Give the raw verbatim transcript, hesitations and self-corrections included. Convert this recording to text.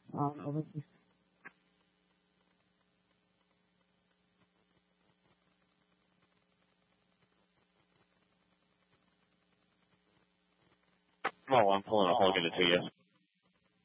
Um, over to Come on, I'm pulling up. I'll get it to you.